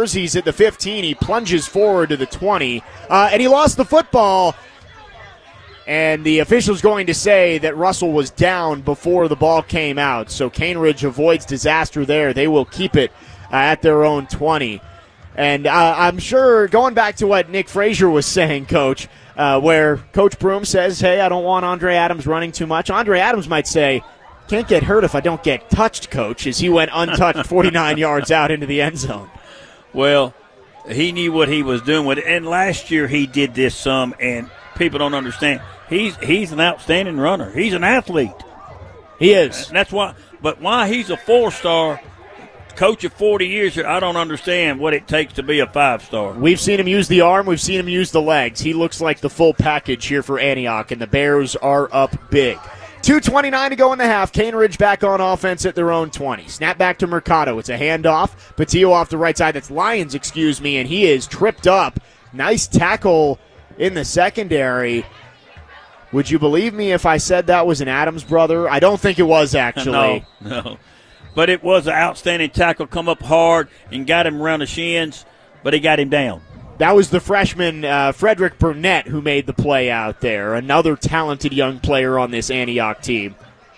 jerseys at the 15. He plunges forward to the 20, and he lost the football. And the official's going to say that Russell was down before the ball came out. So Cane Ridge avoids disaster there. They will keep it at their own 20. And I'm sure, going back to what Nick Frazier was saying, Coach, where Coach Broom says, hey, I don't want Andre Adams running too much. Andre Adams might say, can't get hurt if I don't get touched, Coach, as he went untouched 49 yards out into the end zone. Well, he knew what he was doing with it. And last year he did this some, and people don't understand. He's an outstanding runner. He's an athlete. He is. And that's why. But why he's a 4-star coach of 40 years, I don't understand what it takes to be a 5-star. We've seen him use the arm. We've seen him use the legs. He looks like the full package here for Antioch, and the Bears are up big. 2:29 to go in the half. Cane Ridge back on offense at their own 20. Snap back to Mercado. It's a handoff. Patillo off the right side. That's Lyons, and he is tripped up. Nice tackle in the secondary. Would you believe me if I said that was an Adams brother? I don't think it was, actually. No. But it was an outstanding tackle, come up hard and got him around the shins, but he got him down. That was the freshman Frederick Burnett who made the play out there, another talented young player on this Antioch team.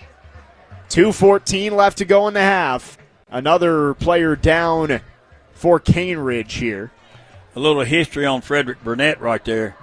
2:14 left to go in the half. Another player down for Cane Ridge here. A little history on Frederick Burnett right there.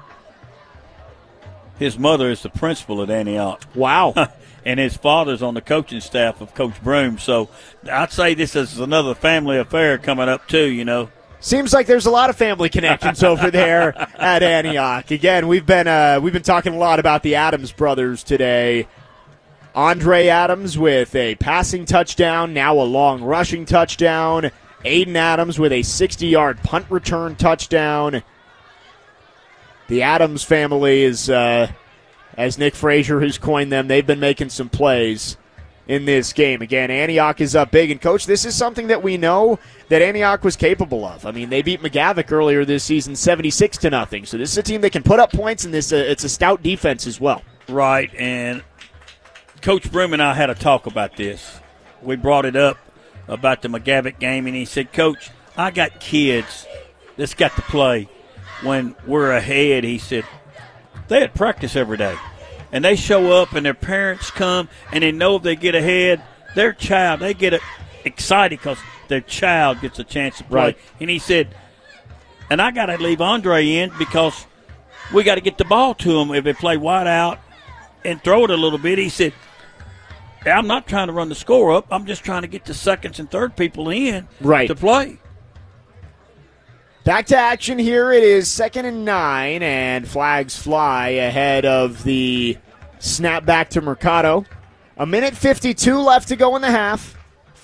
His mother is the principal at Antioch. Wow. And his father's on the coaching staff of Coach Broom. So I'd say this is another family affair coming up too, you know. Seems like there's a lot of family connections over there at Antioch. Again, we've been talking a lot about the Adams brothers today. Andre Adams with a passing touchdown, now a long rushing touchdown. Aiden Adams with a 60-yard punt return touchdown. The Adams family is, as Nick Frazier has coined them, they've been making some plays in this game. Again, Antioch is up big. And, Coach, this is something that we know that Antioch was capable of. I mean, they beat McGavick earlier this season 76-0. So this is a team that can put up points, and it's a stout defense as well. Right, and Coach Broom and I had a talk about this. We brought it up about the McGavick game, and he said, Coach, I got kids that's got to play when we're ahead. He said, they had practice every day. And they show up, and their parents come, and they know if they get ahead, their child, they get excited because their child gets a chance to play. Right. And he said, and I got to leave Andre in because we got to get the ball to him if they play wide out and throw it a little bit. He said, I'm not trying to run the score up. I'm just trying to get the seconds and third people in to play. Back to action here. It is 2nd and 9, and flags fly ahead of the snap back to Mercado. 1:52 left to go in the half.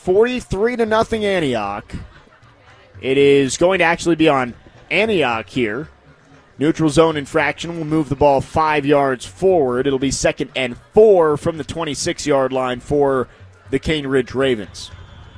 43-0 Antioch. It is going to actually be on Antioch here. Neutral zone infraction will move the ball 5 yards forward. It'll be 2nd and 4 from the 26-yard line for the Cane Ridge Ravens.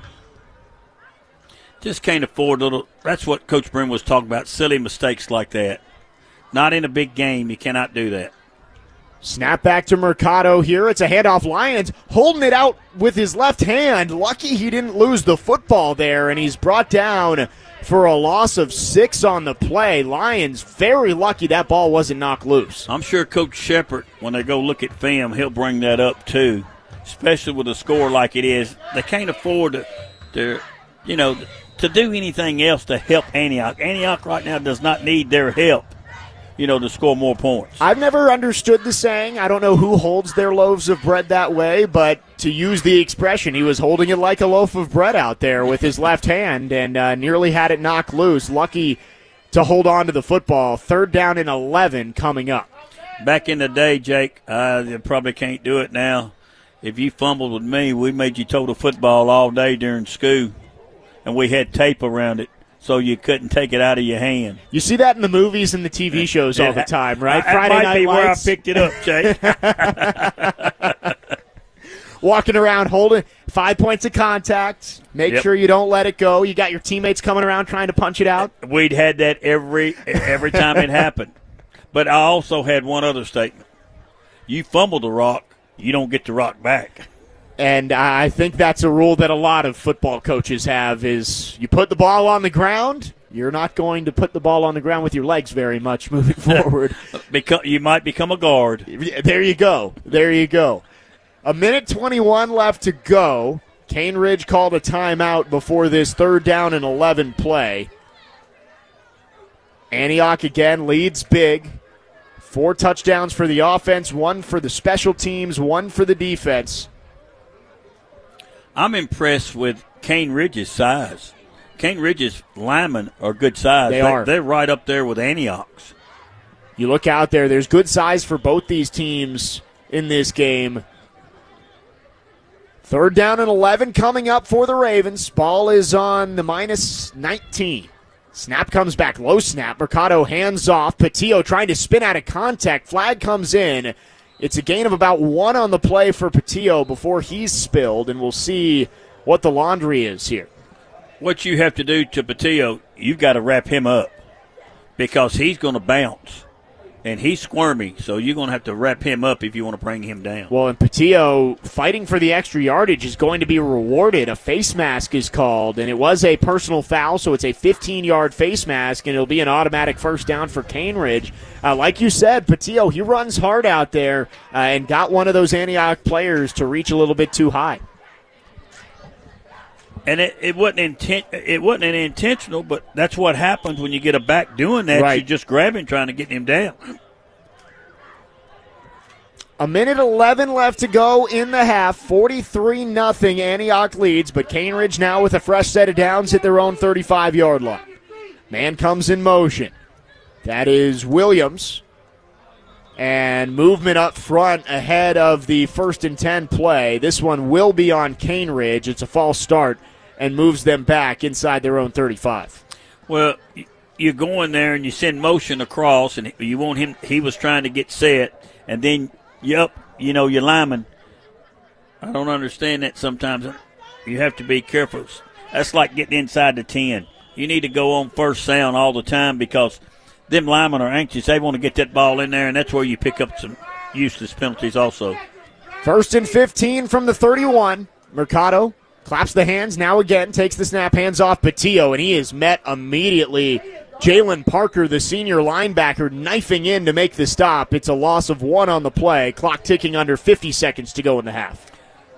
Just can't afford little. That's what Coach Broom was talking about, silly mistakes like that. Not in a big game. You cannot do that. Snap back to Mercado here. It's a handoff. Lyons holding it out with his left hand. Lucky he didn't lose the football there, and he's brought down for a loss of 6 on the play. Lyons very lucky that ball wasn't knocked loose. I'm sure Coach Shepard, when they go look at film, he'll bring that up too, especially with a score like it is. They can't afford to do anything else to help Antioch. Antioch right now does not need their help, to score more points. I've never understood the saying. I don't know who holds their loaves of bread that way, but to use the expression, he was holding it like a loaf of bread out there with his left hand and nearly had it knocked loose. Lucky to hold on to the football. 3rd down and 11 coming up. Back in the day, Jake, you probably can't do it now. If you fumbled with me, we made you throw the football all day during school. And we had tape around it so you couldn't take it out of your hand. You see that in the movies and the TV shows all the time, right? Friday Night Night be Lights. Where I picked it up, Jake. Walking around holding 5 points of contact. Make sure you don't let it go. You got your teammates coming around trying to punch it out. We'd had that every time it happened. But I also had one other statement. You fumble the rock, you don't get the rock back. And I think that's a rule that a lot of football coaches have is you put the ball on the ground, you're not going to put the ball on the ground with your legs very much moving forward. You might become a guard. There you go. There you go. 1:21 left to go. Cane Ridge called a timeout before this 3rd down and 11 play. Antioch again leads big. 4 touchdowns for the offense, 1 for the special teams, 1 for the defense. I'm impressed with Cane Ridge's size. Cane Ridge's linemen are good size. They are. They're right up there with Antioch's. You look out there, there's good size for both these teams in this game. 3rd down and 11 coming up for the Ravens. Ball is on the -19. Snap comes back, low snap. Mercado hands off. Patillo trying to spin out of contact. Flag comes in. It's a gain of about 1 on the play for Patillo before he's spilled, and we'll see what the laundry is here. What you have to do to Patillo, you've got to wrap him up because he's going to bounce, and he's squirmy, so you're going to have to wrap him up if you want to bring him down. Well, and Patillo fighting for the extra yardage is going to be rewarded. A face mask is called, and it was a personal foul, so it's a 15-yard face mask, and it'll be an automatic first down for Cane Ridge. Like you said, Patillo, he runs hard out there and got one of those Antioch players to reach a little bit too high. And it wasn't intentional, but that's what happens when you get a back doing that. Right. You just grab him trying to get him down. 1:11 left to go in the half. 43-0 Antioch leads, but Cane Ridge now with a fresh set of downs at their own 35-yard line. Man comes in motion. That is Williams. And movement up front ahead of the 1st and 10 play. This one will be on Cane Ridge. It's a false start and moves them back inside their own 35. Well, you go in there and you send motion across, and you want him. He was trying to get set, and then your lineman. I don't understand that sometimes. You have to be careful. That's like getting inside the 10. You need to go on first sound all the time because them linemen are anxious. They want to get that ball in there, and that's where you pick up some useless penalties also. 1st and 15 from the 31. Mercado claps the hands now again, takes the snap, hands off Patillo, and he is met immediately. Jalen Parker, the senior linebacker, knifing in to make the stop. It's a loss of 1 on the play. Clock ticking under 50 seconds to go in the half.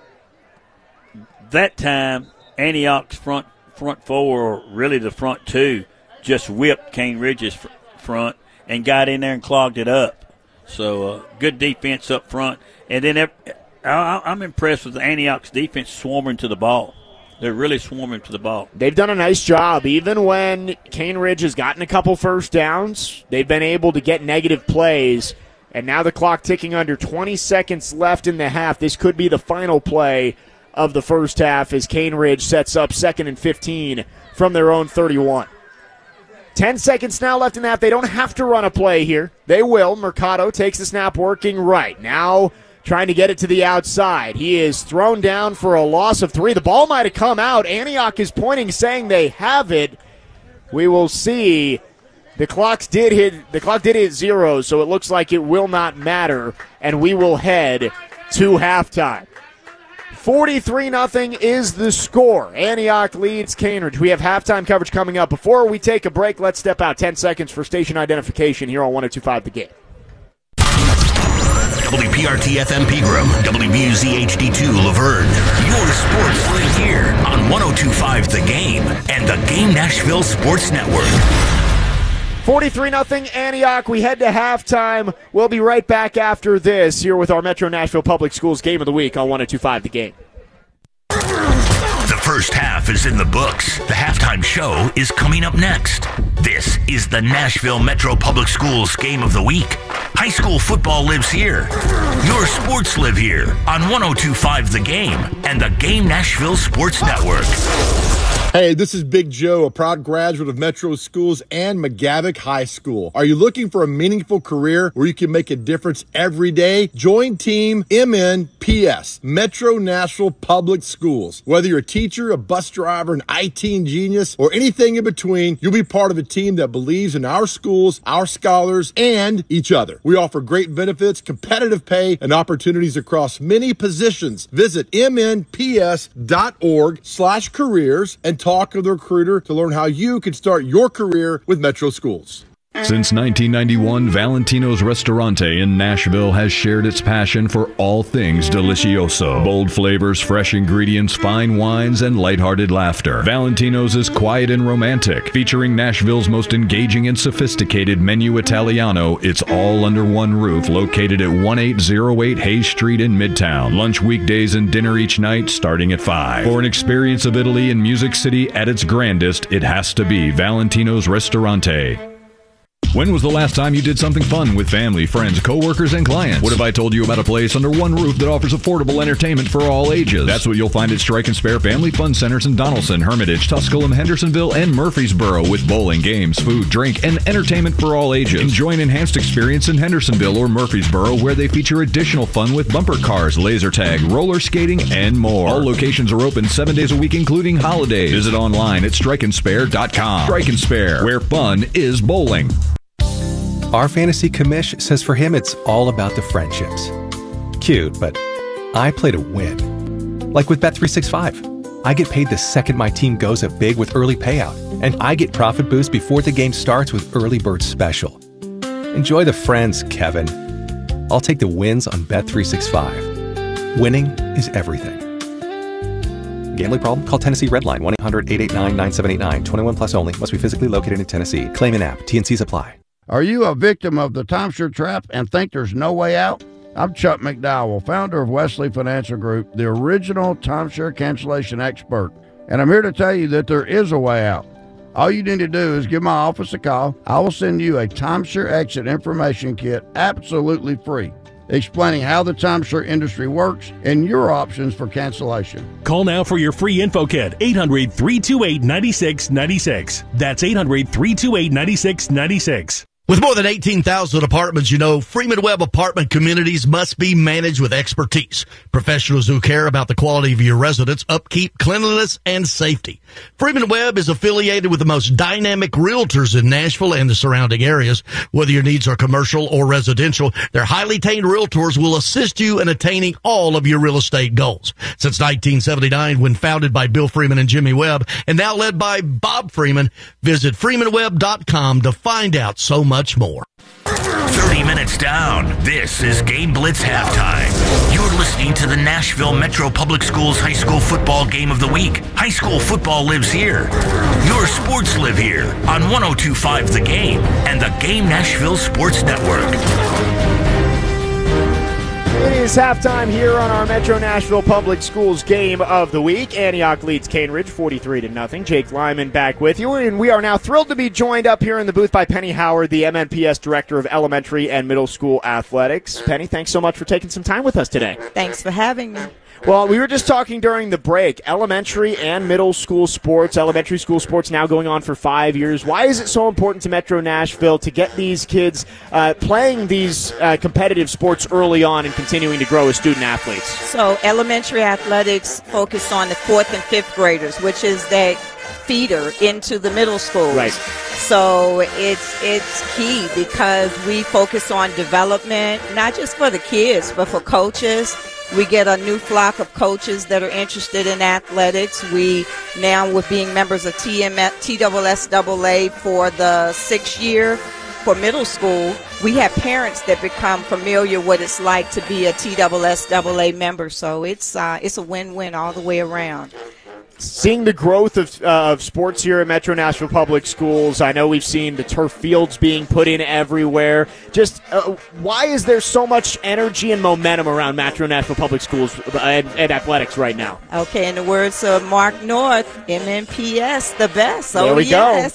That time, Antioch's front 4, or really the front 2, just whipped Cane Ridge's front and got in there and clogged it up. So good defense up front. And then I'm impressed with the Antioch's defense swarming to the ball. They're really swarming to the ball. They've done a nice job. Even when Cane Ridge has gotten a couple first downs, they've been able to get negative plays. And now the clock ticking under 20 seconds left in the half. This could be the final play of the first half as Cane Ridge sets up 2nd and 15 from their own 31. 10 seconds now left in the half. They don't have to run a play here. They will. Mercado takes the snap working right. Now trying to get it to the outside. He is thrown down for a loss of 3. The ball might have come out. Antioch is pointing, saying they have it. We will see. The clock did hit 0, so it looks like it will not matter, and we will head to halftime. 43-0 is the score. Antioch leads Cane Ridge. We have halftime coverage coming up. Before we take a break, let's step out 10 seconds for station identification here on 102.5 The Game. WPRT-FM Pegram, WBUZ HD2 Laverne. Your sports live here on 102.5 The Game and the Game Nashville Sports Network. 43-0 Antioch. We head to halftime. We'll be right back after this here with our Metro Nashville Public Schools Game of the Week on 102.5 The Game. The first half is in the books. The halftime show is coming up next. This is the Nashville Metro Public Schools Game of the Week. High school football lives here. Your sports live here on 102.5 The Game and the Game Nashville Sports Network. Hey, this is Big Joe, a proud graduate of Metro Schools and McGavick High School. Are you looking for a meaningful career where you can make a difference every day? Join Team MNPS, Metro Nashville Public Schools. Whether you're a teacher, a bus driver, an IT genius, or anything in between, you'll be part of a team that believes in our schools, our scholars, and each other. We offer great benefits, competitive pay, and opportunities across many positions. Visit mnps.org/careers and talk of the recruiter to learn how you can start your career with Metro Schools. Since 1991, Valentino's Ristorante in Nashville has shared its passion for all things delicioso. Bold flavors, fresh ingredients, fine wines, and lighthearted laughter. Valentino's is quiet and romantic, featuring Nashville's most engaging and sophisticated menu Italiano. It's all under one roof, located at 1808 Hayes Street in Midtown. Lunch weekdays and dinner each night, starting at 5. For an experience of Italy and Music City at its grandest, it has to be Valentino's Ristorante. When was the last time you did something fun with family, friends, coworkers, and clients? What if I told you about a place under one roof that offers affordable entertainment for all ages? That's what you'll find at Strike and Spare Family Fun Centers in Donaldson, Hermitage, Tusculum, Hendersonville, and Murfreesboro, with bowling, games, food, drink, and entertainment for all ages. Enjoy an enhanced experience in Hendersonville or Murfreesboro, where they feature additional fun with bumper cars, laser tag, roller skating, and more. All locations are open 7 days a week, including holidays. Visit online at strikeandspare.com. Strike and Spare, where fun is bowling. Our fantasy commish says for him it's all about the friendships. Cute, but I play to win. Like with Bet365. I get paid the second my team goes up big with early payout, and I get profit boost before the game starts with Early Bird Special. Enjoy the friends, Kevin. I'll take the wins on Bet365. Winning is everything. Gambling problem? Call Tennessee Redline 1-800-889-9789. 21 plus only. Must be physically located in Tennessee. Claim in app. T&Cs apply. Are you a victim of the timeshare trap and think there's no way out? I'm Chuck McDowell, founder of Wesley Financial Group, the original timeshare cancellation expert, and I'm here to tell you that there is a way out. All you need to do is give my office a call. I will send you a timeshare exit information kit absolutely free, explaining how the timeshare industry works and your options for cancellation. Call now for your free info kit, 800-328-9696. That's 800-328-9696. With more than 18,000 apartments, you know, Freeman Webb apartment communities must be managed with expertise. Professionals who care about the quality of your residence, upkeep, cleanliness, and safety. Freeman Webb is affiliated with the most dynamic realtors in Nashville and the surrounding areas. Whether your needs are commercial or residential, their highly trained realtors will assist you in attaining all of your real estate goals. Since 1979, when founded by Bill Freeman and Jimmy Webb, and now led by Bob Freeman, visit freemanwebb.com to find out so much more. 30 minutes down. This is Game Blitz Halftime. You're listening to the Nashville Metro Public Schools High School Football Game of the Week. High school football lives here. Your sports live here on 102.5 The Game and the Game Nashville Sports Network. It is halftime here on our Metro Nashville Public Schools Game of the Week. Antioch leads Cane Ridge 43-0. Jake Lyman back with you, and we are now thrilled to be joined up here in the booth by Penny Howard, the MNPS Director of Elementary and Middle School Athletics. Penny, thanks so much for taking some time with us today. Thanks for having me. Well, we were just talking during the break, elementary and middle school sports, elementary school sports now going on for 5 years. Why is it so important to Metro Nashville to get these kids playing these competitive sports early on and continuing to grow as student athletes? So elementary athletics focus on the 4th and 5th graders, which is that feeder into the middle schools. Right. So it's key because we focus on development, not just for the kids, but for coaches. We get a new flock of coaches that are interested in athletics. We now, with being members of TSSAA for the 6th year for middle school, we have parents that become familiar what it's like to be a TSSAA member. So it's a win-win all the way around. Seeing the growth of sports here at Metro Nashville Public Schools, I know we've seen the turf fields being put in everywhere. Just why is there so much energy and momentum around Metro Nashville Public Schools and athletics right now? Okay, in the words of Mark North, MNPS, the best. There we go.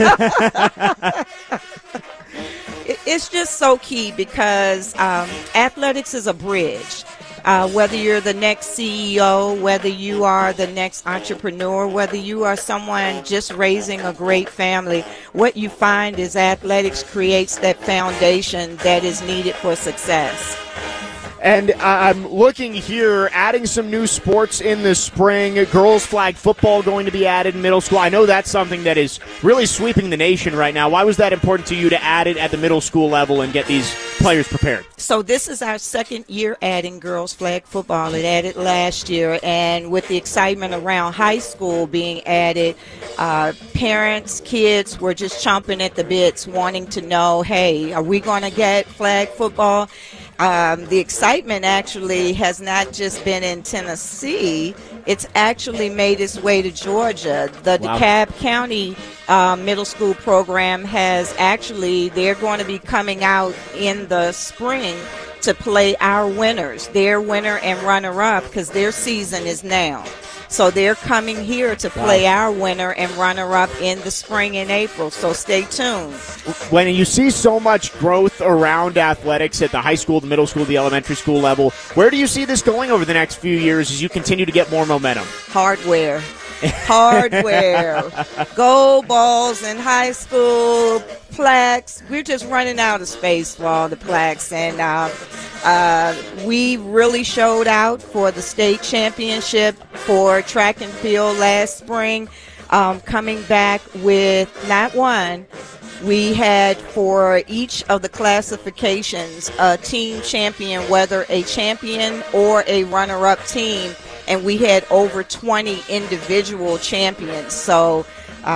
It's just so key because athletics is a bridge. Whether you're the next CEO, whether you are the next entrepreneur, whether you are someone just raising a great family, what you find is athletics creates that foundation that is needed for success. And I'm looking here, adding some new sports in the spring. Girls flag football going to be added in middle school. I know that's something that is really sweeping the nation right now. Why was that important to you to add it at the middle school level and get these players prepared? So this is our second year adding girls flag football. It added last year, and with the excitement around high school being added, parents, kids were just chomping at the bits wanting to know, hey, are we going to get flag football? The excitement actually has not just been in Tennessee. It's actually made its way to Georgia. The DeKalb County middle school program has actually, they're going to be coming out in the spring to play our winners, their winner and runner-up, because their season is now. So they're coming here to play our winner and runner-up in the spring and April, so stay tuned. When you see so much growth around athletics at the high school, the middle school, the elementary school level, where do you see this going over the next few years as you continue to get more momentum? Hardware. Goal balls in high school, plaques. We're just running out of space for all the plaques. And we really showed out for the state championship for track and field last spring, coming back with not one. We had for each of the classifications a team champion, whether a champion or a runner-up team, and we had over 20 individual champions. So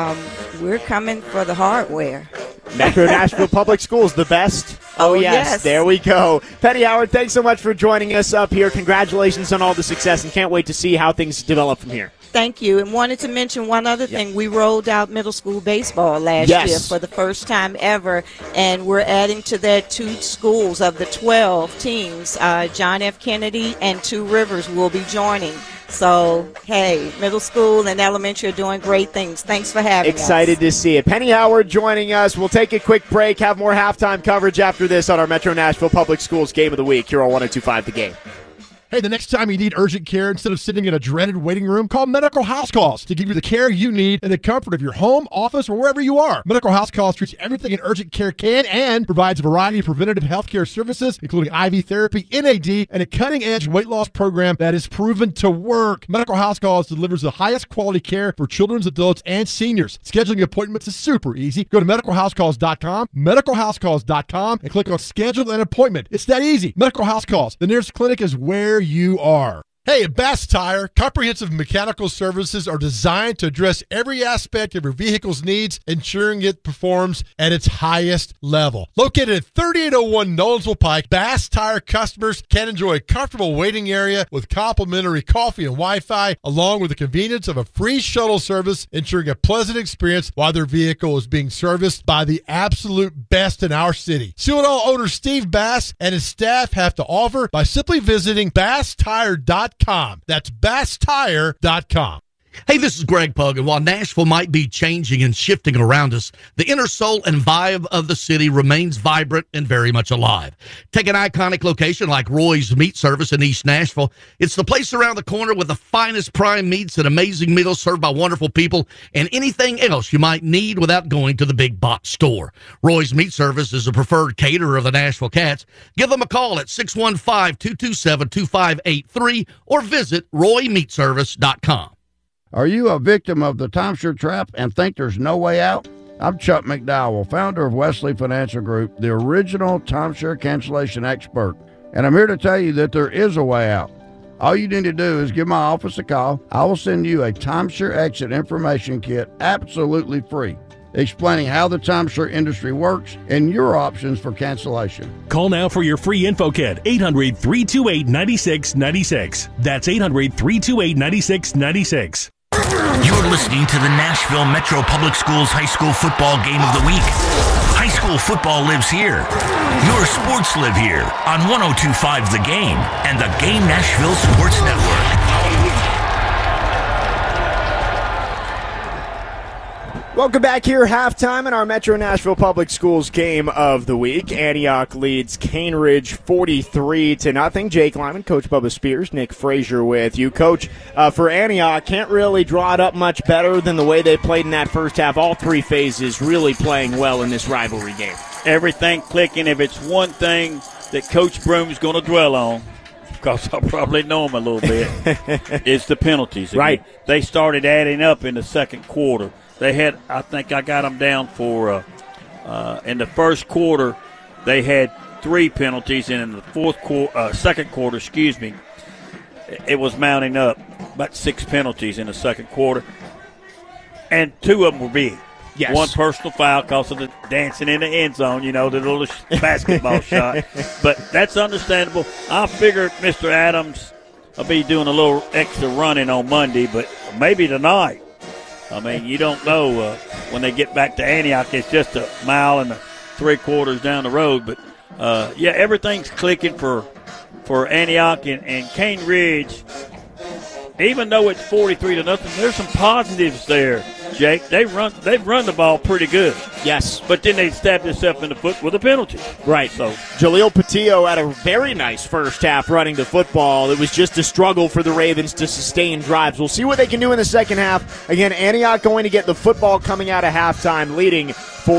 we're coming for the hardware. Metro Nashville Public Schools, the best. Oh, yes. There we go. Penny Howard, thanks so much for joining us up here. Congratulations on all the success, and can't wait to see how things develop from here. Thank you. And wanted to mention one other thing. We rolled out middle school baseball last year for the first time ever, and we're adding to that 2 schools of the 12 teams. John F. Kennedy and 2 Rivers will be joining. So, hey, middle school and elementary are doing great things. Thanks for having us. Excited to see it. Penny Howard joining us. We'll take a quick break, have more halftime coverage after this on our Metro Nashville Public Schools Game of the Week here on 102.5 The Game. Hey, the next time you need urgent care, instead of sitting in a dreaded waiting room, call Medical House Calls to give you the care you need in the comfort of your home, office, or wherever you are. Medical House Calls treats everything an urgent care can and provides a variety of preventative health care services, including IV therapy, NAD, and a cutting-edge weight loss program that is proven to work. Medical House Calls delivers the highest quality care for children, adults, and seniors. Scheduling appointments is super easy. Go to medicalhousecalls.com, medicalhousecalls.com, and click on Schedule an Appointment. It's that easy. Medical House Calls. The nearest clinic is where you are. Hey, at Bass Tire, comprehensive mechanical services are designed to address every aspect of your vehicle's needs, ensuring it performs at its highest level. Located at 3801 Nolensville Pike, Bass Tire customers can enjoy a comfortable waiting area with complimentary coffee and Wi-Fi, along with the convenience of a free shuttle service, ensuring a pleasant experience while their vehicle is being serviced by the absolute best in our city. See what all owner Steve Bass and his staff have to offer by simply visiting BassTire.com. That's BassTire.com. Hey, this is Greg Pug, and while Nashville might be changing and shifting around us, the inner soul and vibe of the city remains vibrant and very much alive. Take an iconic location like Roy's Meat Service in East Nashville. It's the place around the corner with the finest prime meats and amazing meals served by wonderful people and anything else you might need without going to the big box store. Roy's Meat Service is a preferred caterer of the Nashville Cats. Give them a call at 615-227-2583 or visit RoyMeatService.com. Are you a victim of the timeshare trap and think there's no way out? I'm Chuck McDowell, founder of Wesley Financial Group, the original timeshare cancellation expert. And I'm here to tell you that there is a way out. All you need to do is give my office a call. I will send you a timeshare exit information kit absolutely free, explaining how the timeshare industry works and your options for cancellation. Call now for your free info kit, 800-328-9696. That's 800-328-9696. You're listening to the Nashville Metro Public Schools High School Football Game of the Week. High school football lives here. Your sports live here on 102.5 The Game and the Game Nashville Sports Network. Welcome back here, halftime in our Metro Nashville Public Schools Game of the Week. Antioch leads Cane Ridge 43-0. Jake Lyman, Coach Bubba Spears, Nick Frazier with you. Coach, for Antioch, can't really draw it up much better than the way they played in that first half. All 3 phases really playing well in this rivalry game. Everything clicking. If it's one thing that Coach Broom's going to dwell on, because I probably know him a little bit, it's the penalties. Right. They started adding up in the second quarter. They had, I think I got them down for, in the first quarter, they had 3 penalties, and in the second quarter, it was mounting up, about 6 penalties in the second quarter, and 2 of them were big. Yes. One personal foul because of the dancing in the end zone, the little basketball shot. But that's understandable. I figured Mr. Adams will be doing a little extra running on Monday, but maybe tonight. I mean, you don't know when they get back to Antioch. It's just a mile and 3/4 down the road. But, everything's clicking for Antioch and Cane Ridge. Even though it's 43-0, there's some positives there, Jake. They've run the ball pretty good. Yes. But then they stabbed themselves in the foot with a penalty. Right. So Jaleel Patillo had a very nice first half running the football. It was just a struggle for the Ravens to sustain drives. We'll see what they can do in the second half. Again, Antioch going to get the football coming out of halftime, leading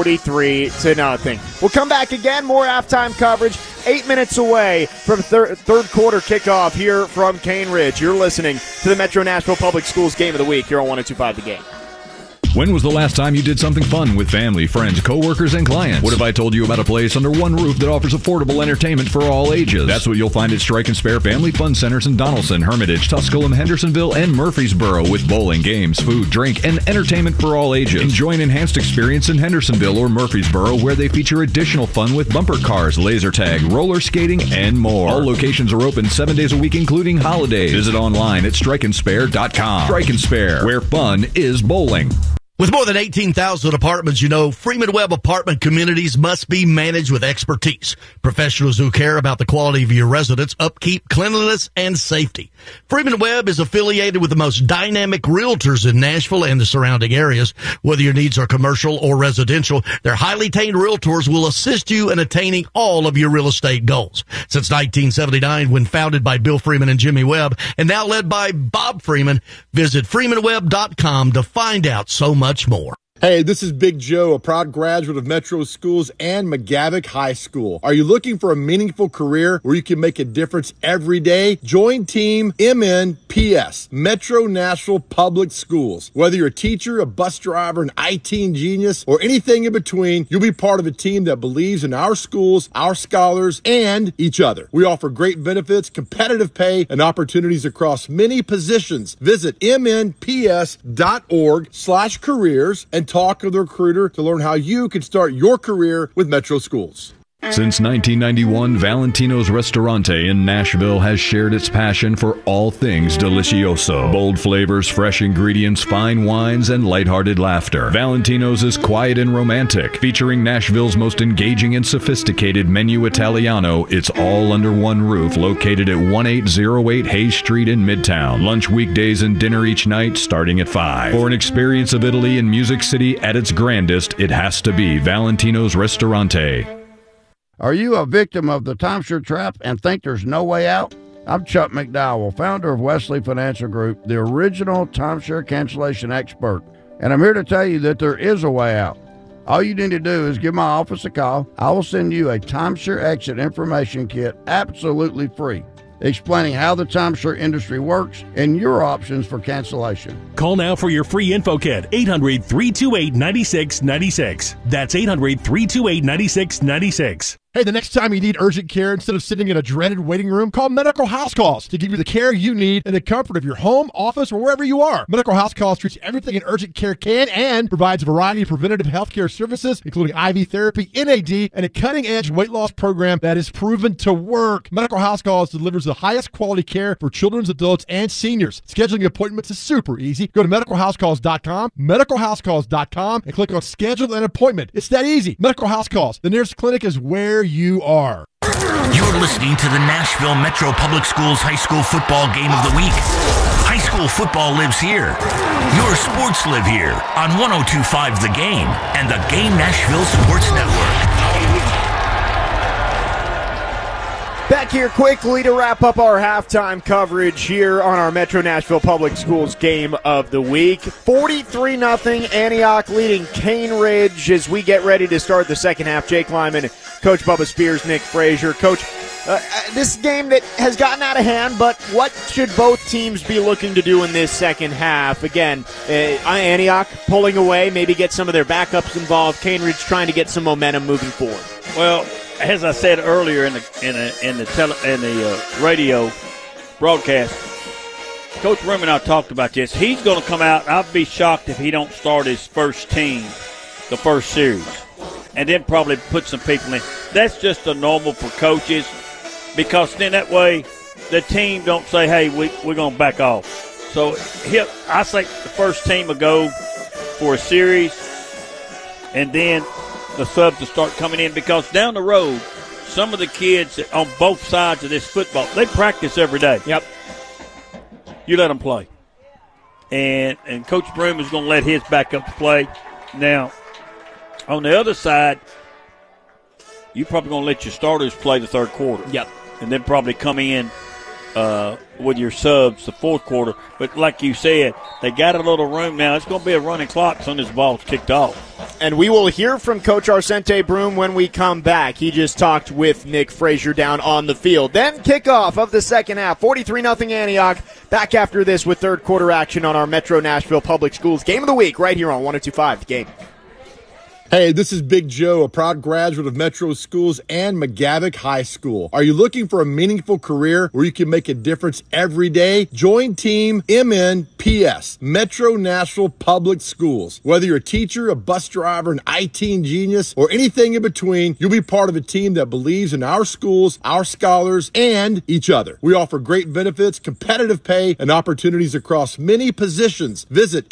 43-0. We'll come back again, more halftime coverage. 8 minutes away from third quarter kickoff here from Cane Ridge. You're listening to the Metro Nashville Public Schools Game of the Week here on 102.5 The Game. When was the last time you did something fun with family, friends, coworkers, and clients? What if I told you about a place under one roof that offers affordable entertainment for all ages? That's what you'll find at Strike and Spare Family Fun Centers in Donaldson, Hermitage, Tusculum, Hendersonville, and Murfreesboro, with bowling, games, food, drink, and entertainment for all ages. Enjoy an enhanced experience in Hendersonville or Murfreesboro, where they feature additional fun with bumper cars, laser tag, roller skating, and more. All locations are open 7 days a week, including holidays. Visit online at strikeandspare.com. Strike and Spare, where fun is bowling. With more than 18,000 apartments, Freeman Webb apartment communities must be managed with expertise. Professionals who care about the quality of your residence, upkeep, cleanliness, and safety. Freeman Webb is affiliated with the most dynamic realtors in Nashville and the surrounding areas. Whether your needs are commercial or residential, their highly trained realtors will assist you in attaining all of your real estate goals. Since 1979, when founded by Bill Freeman and Jimmy Webb, and now led by Bob Freeman, visit freemanwebb.com to find out so much more. Hey, this is Big Joe, a proud graduate of Metro Schools and McGavick High School. Are you looking for a meaningful career where you can make a difference every day? Join Team MNPS, Metro Nashville Public Schools. Whether you're a teacher, a bus driver, an IT genius, or anything in between, you'll be part of a team that believes in our schools, our scholars, and each other. We offer great benefits, competitive pay, and opportunities across many positions. Visit mnps.org/careers and talk with the recruiter to learn how you can start your career with Metro Schools. Since 1991, Valentino's Restaurante in Nashville has shared its passion for all things delicioso. Bold flavors, fresh ingredients, fine wines, and lighthearted laughter. Valentino's is quiet and romantic, featuring Nashville's most engaging and sophisticated menu Italiano. It's all under one roof, located at 1808 Hayes Street in Midtown. Lunch weekdays and dinner each night, starting at 5. For an experience of Italy in Music City at its grandest, it has to be Valentino's Restaurante. Are you a victim of the timeshare trap and think there's no way out? I'm Chuck McDowell, founder of Wesley Financial Group, the original timeshare cancellation expert. And I'm here to tell you that there is a way out. All you need to do is give my office a call. I will send you a timeshare exit information kit absolutely free, explaining how the timeshare industry works and your options for cancellation. Call now for your free info kit, 800-328-9696. That's 800-328-9696. Hey, the next time you need urgent care, instead of sitting in a dreaded waiting room, call Medical House Calls to give you the care you need in the comfort of your home, office, or wherever you are. Medical House Calls treats everything an urgent care can and provides a variety of preventative health care services, including IV therapy, NAD, and a cutting-edge weight loss program that is proven to work. Medical House Calls delivers the highest quality care for children, adults, and seniors. Scheduling appointments is super easy. Go to medicalhousecalls.com, medicalhousecalls.com, and click on Schedule an Appointment. It's that easy. Medical House Calls. The nearest clinic is where you are. You're listening to the Nashville Metro Public Schools High School Football Game of the Week. High school football lives here. Your sports live here on 102.5 The Game and the Game Nashville Sports Network. Back here quickly to wrap up our halftime coverage here on our Metro Nashville Public Schools Game of the Week. 43-0 Antioch leading Cane Ridge as we get ready to start the second half. Jake Lyman, Coach Bubba Spears, Nick Frazier. Coach, this game that has gotten out of hand, but what should both teams be looking to do in this second half? Again, Antioch pulling away, maybe get some of their backups involved. Cane Ridge trying to get some momentum moving forward. Well, as I said earlier in the radio broadcast, Coach Broom and I talked about this. He's going to come out. I'd be shocked if he don't start his first team, the first series, and then probably put some people in. That's just a normal for coaches, because then that way the team don't say, hey, we're going to back off. So I think the first team will go for a series, and then the subs will start coming in, because down the road, some of the kids on both sides of this football, they practice every day. Yep. You let them play. And Coach Broom is going to let his backup play. Now, on the other side, you're probably going to let your starters play the third quarter. Yep. And then probably come in with your subs the fourth quarter. But like you said, they got a little room now. It's going to be a running clock as soon as the ball's kicked off. And we will hear from Coach Arcente Broom when we come back. He just talked with Nick Frazier down on the field. Then kickoff of the second half, 43-0 Antioch. Back after this with third quarter action on our Metro Nashville Public Schools Game of the Week right here on 102.5 The Game. Hey, this is Big Joe, a proud graduate of Metro Schools and McGavick High School. Are you looking for a meaningful career where you can make a difference every day? Join Team MNPS, Metro Nashville Public Schools. Whether you're a teacher, a bus driver, an IT genius, or anything in between, you'll be part of a team that believes in our schools, our scholars, and each other. We offer great benefits, competitive pay, and opportunities across many positions. Visit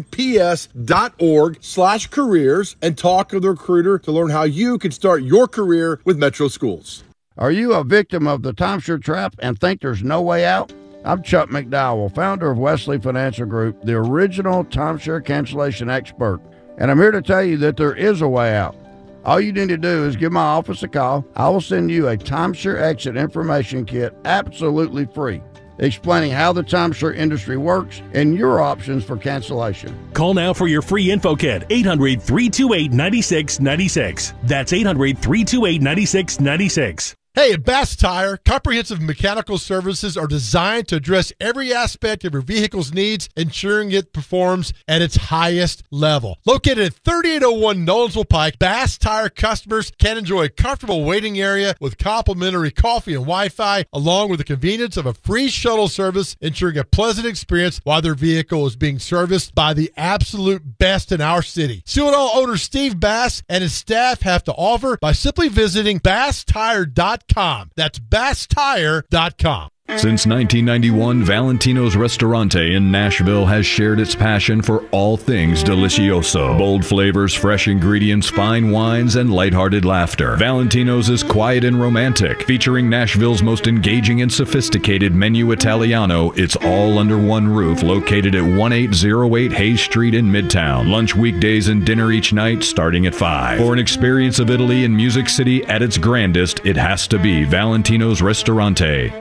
mnps.org/careers and talk with the recruiter to learn how you can start your career with Metro Schools. Are you a victim of the timeshare trap and think there's no way out? I'm Chuck McDowell, founder of Wesley Financial Group, the original timeshare cancellation expert. And I'm here to tell you that there is a way out. All you need to do is give my office a call. I will send you a timeshare exit information kit absolutely free, explaining how the timeshare industry works and your options for cancellation. Call now for your free info kit, 800-328-9696. That's 800-328-9696. Hey, at Bass Tire, comprehensive mechanical services are designed to address every aspect of your vehicle's needs, ensuring it performs at its highest level. Located at 3801 Nolensville Pike, Bass Tire customers can enjoy a comfortable waiting area with complimentary coffee and Wi-Fi, along with the convenience of a free shuttle service, ensuring a pleasant experience while their vehicle is being serviced by the absolute best in our city. See what all owner Steve Bass and his staff have to offer by simply visiting BassTire.com. That's BassTire.com. Since 1991, Valentino's Restaurante in Nashville has shared its passion for all things delicioso. Bold flavors, fresh ingredients, fine wines, and lighthearted laughter. Valentino's is quiet and romantic, featuring Nashville's most engaging and sophisticated menu Italiano. It's all under one roof, located at 1808 Hayes Street in Midtown. Lunch weekdays and dinner each night starting at 5. For an experience of Italy in Music City at its grandest, it has to be Valentino's Ristorante.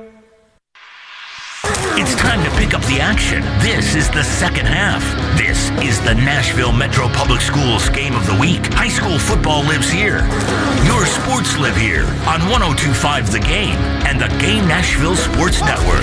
It's time to pick up the action. This is the second half. This is the Nashville Metro Public Schools Game of the Week. High school football lives here. Your sports live here on 102.5 The Game and the Game Nashville Sports Network.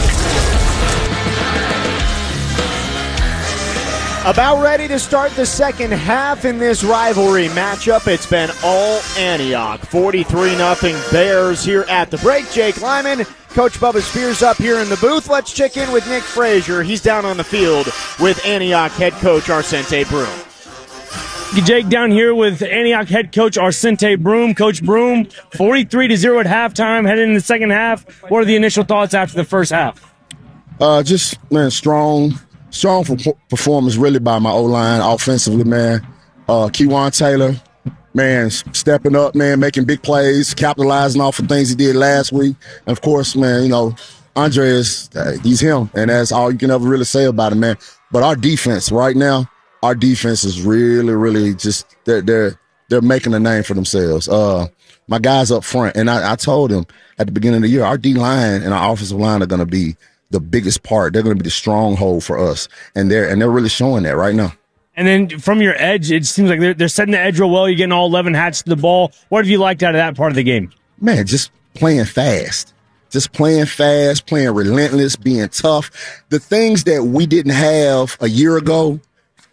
About ready to start the second half in this rivalry matchup. It's been all Antioch. 43-0 Bears here at the break. Jake Lyman, Coach Bubba Spears up here in the booth. Let's check in with Nick Frazier. He's down on the field with Antioch head coach Arcente Broom. Jake, down here with Antioch head coach Arcente Broom. Coach Broom, 43-0 at halftime, heading into the second half. What are the initial thoughts after the first half? Just, man, strong performance really by my O-line offensively, man. Kewan Taylor, man, stepping up, man, making big plays, capitalizing off of things he did last week. And, of course, man, you know, Andre he's him, and that's all you can ever really say about him, man. But our defense right now, is really, really just they're making a name for themselves. My guys up front, and I told them at the beginning of the year, our D-line and our offensive line are going to be the biggest part. They're going to be the stronghold for us, and they're really showing that right now. And then from your edge, it seems like they're setting the edge real well. You're getting all 11 hats to the ball. What have you liked out of that part of the game? Man, just playing fast. Just playing fast, playing relentless, being tough. The things that we didn't have a year ago,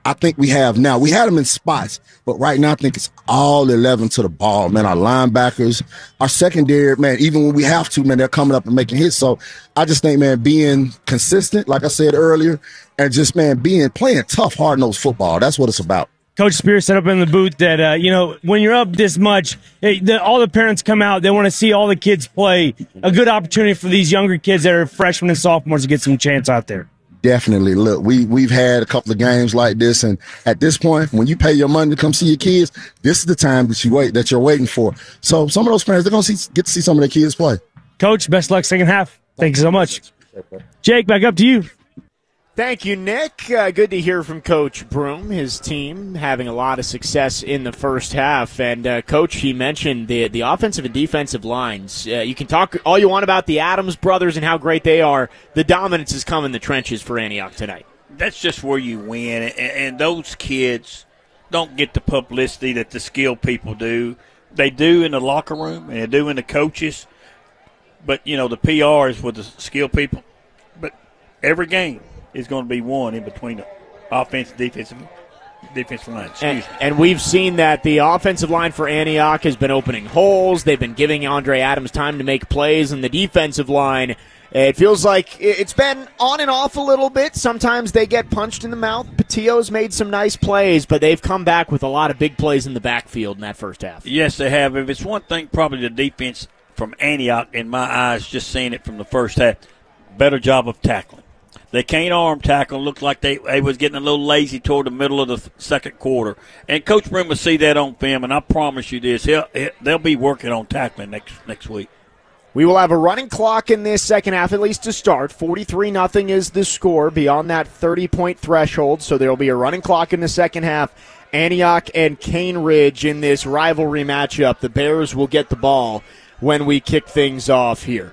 I think we have now. We had them in spots, but right now I think it's all 11 to the ball, man. Our linebackers, our secondary, man, even when we have to, man, they're coming up and making hits. So I just think, man, being consistent, like I said earlier, and just, man, playing tough, hard-nosed football. That's what it's about. Coach Spears said up in the booth that, when you're up this much, all the parents come out. They want to see all the kids play. A good opportunity for these younger kids that are freshmen and sophomores to get some chance out there. Definitely. Look, we've had a couple of games like this, and at this point, when you pay your money to come see your kids, this is the time that you're waiting for. So some of those parents, they're going to get to see some of their kids play. Coach, best luck second half. Thank you so much. Jake, back up to you. Thank you, Nick. Good to hear from Coach Broom, his team having a lot of success in the first half. And, Coach, he mentioned the offensive and defensive lines. You can talk all you want about the Adams brothers and how great they are. The dominance has come in the trenches for Antioch tonight. That's just where you win. And those kids don't get the publicity that the skilled people do. They do in the locker room, and they do in the coaches. But, the PR is with the skilled people. But every game is going to be won in between the offensive, defensive line. And we've seen that the offensive line for Antioch has been opening holes. They've been giving Andre Adams time to make plays. And the defensive line, it feels like it's been on and off a little bit. Sometimes they get punched in the mouth. Patillo's made some nice plays, but they've come back with a lot of big plays in the backfield in that first half. Yes, they have. If it's one thing, probably the defense from Antioch, in my eyes, just seeing it from the first half, better job of tackling. They can't arm tackle. Looked like they was getting a little lazy toward the middle of the second quarter. And Coach Broom will see that on film, and I promise you this, they'll be working on tackling next week. We will have a running clock in this second half, at least to start. 43-0 is the score, beyond that 30-point threshold, so there will be a running clock in the second half. Antioch and Cane Ridge in this rivalry matchup. The Bears will get the ball when we kick things off here.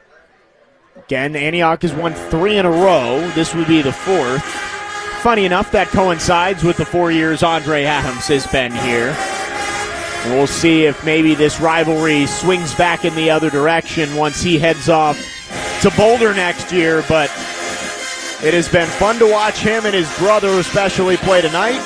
Again, Antioch has won 3 in a row. This would be the 4th. Funny enough, that coincides with the 4 years Andre Adams has been here. And we'll see if maybe this rivalry swings back in the other direction once he heads off to Boulder next year. But it has been fun to watch him and his brother especially play tonight.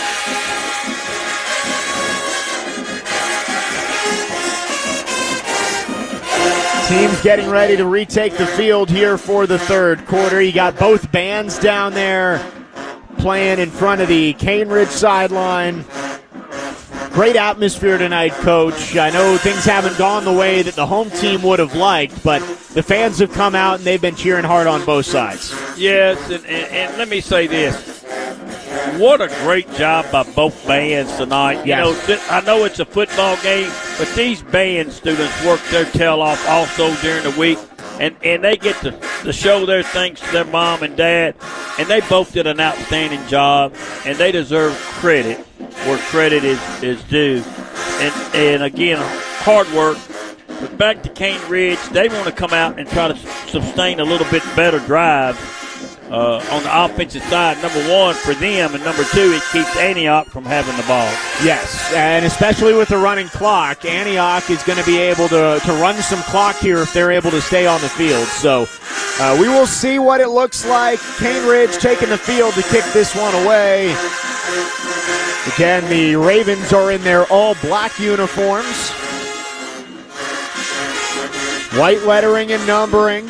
Team's getting ready to retake the field here for the third quarter. You got both bands down there playing in front of the Cane Ridge sideline. Great atmosphere tonight, Coach. I know things haven't gone the way that the home team would have liked, but the fans have come out and they've been cheering hard on both sides. Yes, and let me say this. What a great job by both bands tonight. Yes. I know it's a football game, but these band students work their tail off also during the week, and they get to show their thanks to their mom and dad, and they both did an outstanding job, and they deserve credit where credit is due. And again, hard work. But back to Cane Ridge, they want to come out and try to sustain a little bit better drive. On the offensive side, number one, for them, and number two, it keeps Antioch from having the ball. Yes, and especially with the running clock, Antioch is going to be able to run some clock here if they're able to stay on the field. So we will see what it looks like. Cane Ridge taking the field to kick this one away. Again, the Ravens are in their all-black uniforms. White lettering and numbering.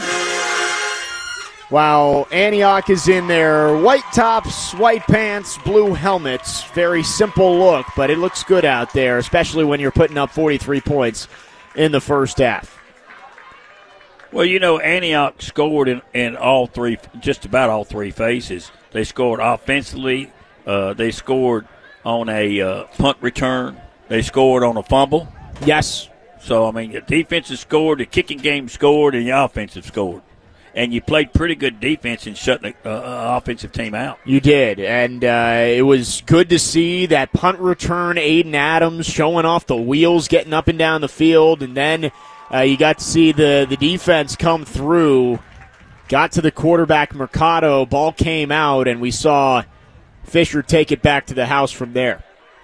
While Antioch is in their white tops, white pants, blue helmets. Very simple look, but it looks good out there, especially when you're putting up 43 points in the first half. Well, Antioch scored in all three, just about all three phases. They scored offensively. They scored on a punt return. They scored on a fumble. Yes. So, the defensive scored, the kicking game scored, and the offensive scored. And you played pretty good defense in shutting the offensive team out. You did, and it was good to see that punt return, Aiden Adams showing off the wheels, getting up and down the field, and then you got to see the defense come through, got to the quarterback, Mercado, ball came out, and we saw Fisher take it back to the house from there.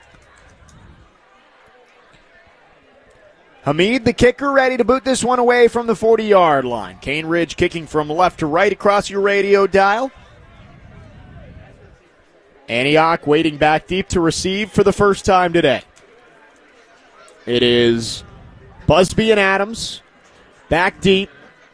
Hamid, the kicker, ready to boot this one away from the 40-yard line. Cane Ridge kicking from left to right across your radio dial. Antioch waiting back deep to receive for the first time today. It is Busby and Adams back deep.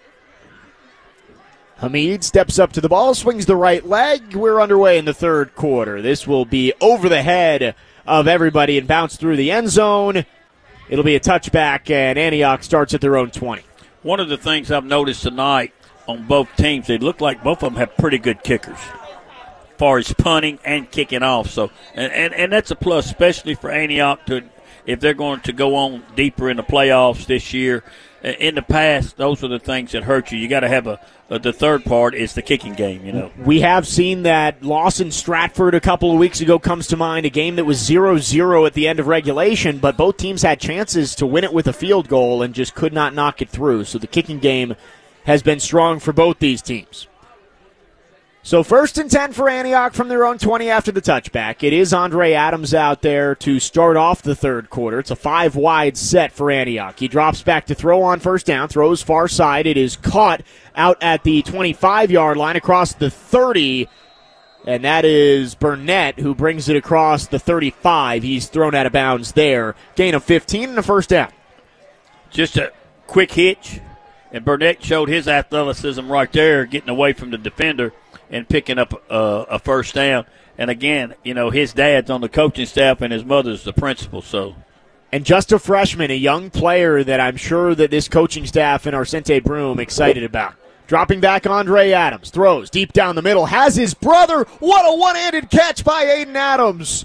Hamid steps up to the ball, swings the right leg. We're underway in the third quarter. This will be over the head of everybody and bounce through the end zone. It'll be a touchback, and Antioch starts at their own 20. One of the things I've noticed tonight on both teams, they look like both of them have pretty good kickers as far as punting and kicking off. So, and that's a plus, especially for Antioch if they're going to go on deeper in the playoffs this year. In the past, those are the things that hurt you. You got to have the third part is the kicking game, you know. We have seen that loss in Stratford a couple of weeks ago comes to mind, a game that was 0-0 at the end of regulation, but both teams had chances to win it with a field goal and just could not knock it through. So the kicking game has been strong for both these teams. So 1st and 10 for Antioch from their own 20 after the touchback. It is Andre Adams out there to start off the third quarter. It's a 5-wide set for Antioch. He drops back to throw on first down, throws far side. It is caught out at the 25-yard line across the 30, and that is Burnett who brings it across the 35. He's thrown out of bounds there. Gain of 15 and a first down. Just a quick hitch, and Burnett showed his athleticism right there, getting away from the defender and picking up a first down. And again, you know, his dad's on the coaching staff and his mother's the principal. So, and just a freshman, a young player that I'm sure that this coaching staff and Arcente Broom excited about. Dropping back, Andre Adams throws deep down the middle, has his brother. What a one-handed catch by Aiden Adams.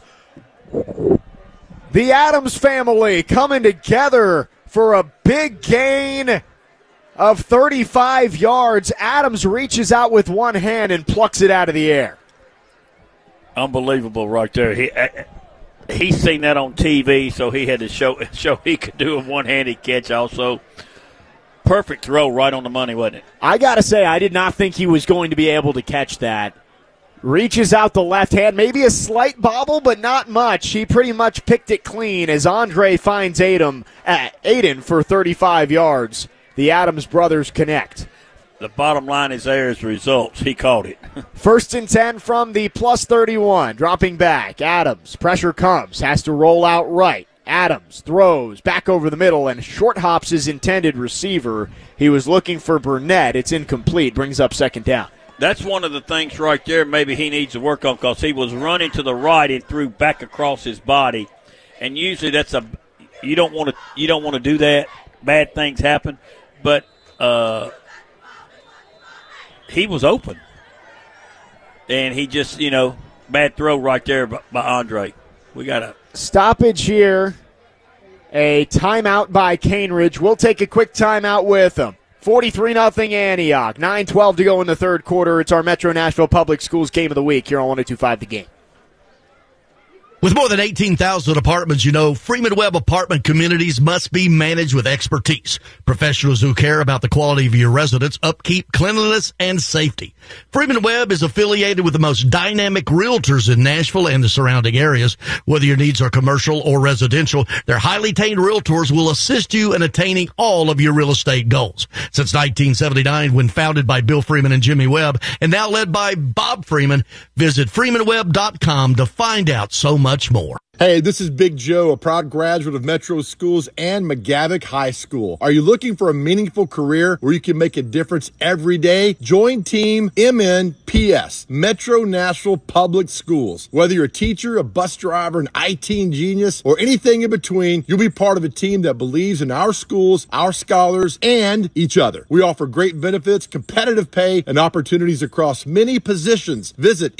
The Adams family coming together for a big gain of 35 yards. Adams reaches out with one hand and plucks it out of the air. Unbelievable right there. He's seen that on TV, so he had to show he could do a one-handed catch also. Perfect throw right on the money, wasn't it? I got to say, I did not think he was going to be able to catch that. Reaches out the left hand, maybe a slight bobble, but not much. He pretty much picked it clean as Andre finds Aiden for 35 yards. The Adams brothers connect. The bottom line is there is results. He caught it. 1st and 10 from the plus 31. Dropping back. Adams. Pressure comes. Has to roll out right. Adams throws back over the middle and short hops his intended receiver. He was looking for Burnett. It's incomplete. Brings up second down. That's one of the things right there maybe he needs to work on because he was running to the right and threw back across his body. And usually that's you don't want to do that. Bad things happen. But he was open. And he just, bad throw right there by Andre. We got a stoppage here. A timeout by Cambridge. We'll take a quick timeout with them. 43-0 Antioch. 9:12 to go in the third quarter. It's our Metro Nashville Public Schools Game of the Week here on 102.5 The Game. With more than 18,000 apartments, Freeman Webb apartment communities must be managed with expertise. Professionals who care about the quality of your residence, upkeep, cleanliness, and safety. Freeman Webb is affiliated with the most dynamic realtors in Nashville and the surrounding areas. Whether your needs are commercial or residential, their highly trained realtors will assist you in attaining all of your real estate goals. Since 1979, when founded by Bill Freeman and Jimmy Webb, and now led by Bob Freeman, visit freemanwebb.com to find out so much more. Hey, this is Big Joe, a proud graduate of Metro Schools and McGavick High School. Are you looking for a meaningful career where you can make a difference every day? Join Team MNPS, Metro Nashville Public Schools. Whether you're a teacher, a bus driver, an IT genius, or anything in between, you'll be part of a team that believes in our schools, our scholars, and each other. We offer great benefits, competitive pay, and opportunities across many positions. Visit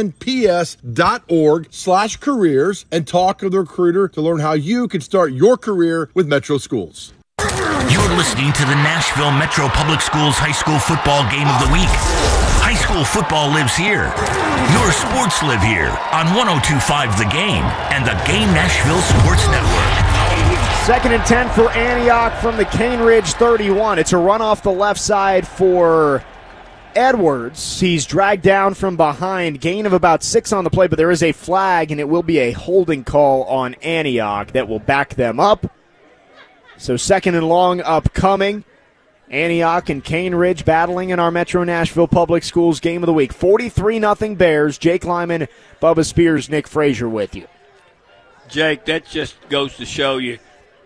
mnps.org/careers and talk to the recruiter to learn how you can start your career with Metro Schools. You're listening to the Nashville Metro Public Schools High School Football Game of the Week. High school football lives here. Your sports live here on 102.5 The Game and the Game Nashville Sports Network. 2nd and 10 for Antioch from the Cane Ridge 31. It's a run off the left side for Edwards. He's dragged down from behind. Gain of about 6 on the play, but there is a flag, and it will be a holding call on Antioch that will back them up. So 2nd and long upcoming. Antioch and Cane Ridge battling in our Metro Nashville Public Schools Game of the Week. 43-0 Bears. Jake Lyman, Bubba Spears, Nick Frazier with you. Jake, that just goes to show you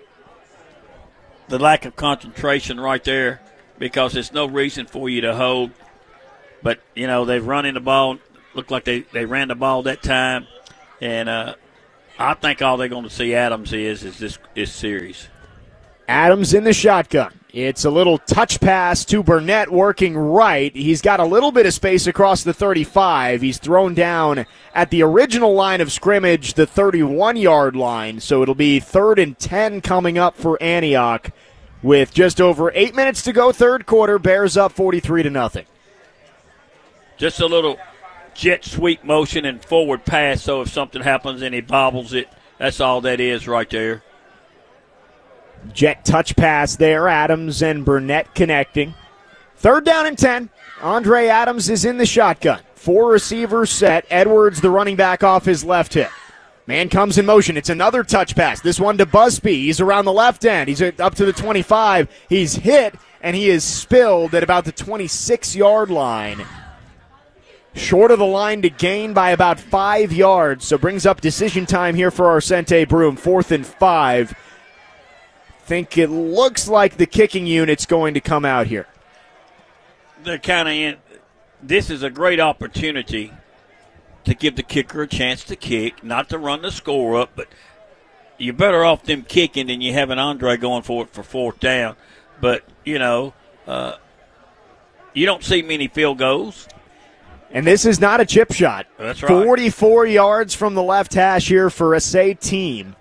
the lack of concentration right there, because there's no reason for you to hold. But, you know, they've run in the ball. Looked like they ran the ball that time. And I think all they're going to see Adams is this series. Adams in the shotgun. It's a little touch pass to Burnett working right. He's got a little bit of space across the 35. He's thrown down at the original line of scrimmage, the 31-yard line. So it'll be 3rd and 10 coming up for Antioch with just over 8 minutes to go, third quarter. Bears up 43-0. Just a little jet sweep motion and forward pass, so if something happens and he bobbles it, that's all that is right there. Jet touch pass there. Adams and Burnett connecting. 3rd down and 10. Andre Adams is in the shotgun. 4 receivers set. Edwards, the running back, off his left hip. Man comes in motion. It's another touch pass. This one to Busby. He's around the left end. He's up to the 25. He's hit, and he is spilled at about the 26-yard line. Short of the line to gain by about 5 yards. So brings up decision time here for Arcente Broome. 4th and 5. Think it looks like the kicking unit's going to come out here. They're kind of in. This is a great opportunity to give the kicker a chance to kick, not to run the score up, but you're better off them kicking than you having Andre going for it for 4th down. But, you know, you don't see many field goals. And this is not a chip shot. That's right. 44 yards from the left hash here for a Say team.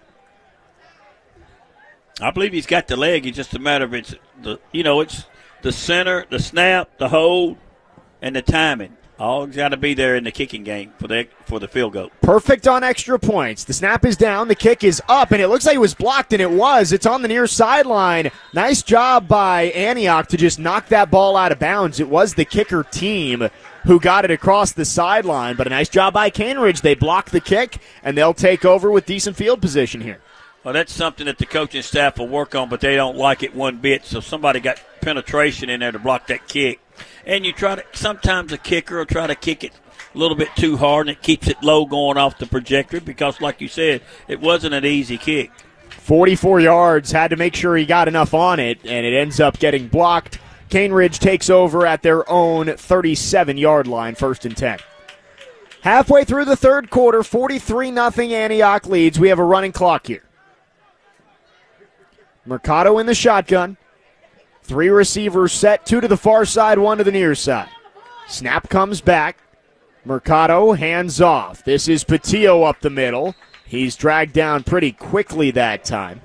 I believe he's got the leg. It's just a matter of it's the center, the snap, the hold, and the timing. All got to be there in the kicking game for the field goal. Perfect on extra points. The snap is down, the kick is up, and it looks like it was blocked, and it was. It's on the near sideline. Nice job by Antioch to just knock that ball out of bounds. It was the kicker team who got it across the sideline, but a nice job by Cane Ridge. They blocked the kick, and they'll take over with decent field position here. Well, that's something that the coaching staff will work on, but they don't like it one bit. So somebody got penetration in there to block that kick. And sometimes a kicker will try to kick it a little bit too hard, and it keeps it low going off the trajectory because, like you said, it wasn't an easy kick. 44 yards, had to make sure he got enough on it, and it ends up getting blocked. Cane Ridge takes over at their own 37-yard line, 1st and 10. Halfway through the third quarter, 43-0 Antioch leads. We have a running clock here. Mercado in the shotgun. 3 receivers set, 2 to the far side, 1 to the near side. Snap comes back. Mercado hands off. This is Patillo up the middle. He's dragged down pretty quickly that time.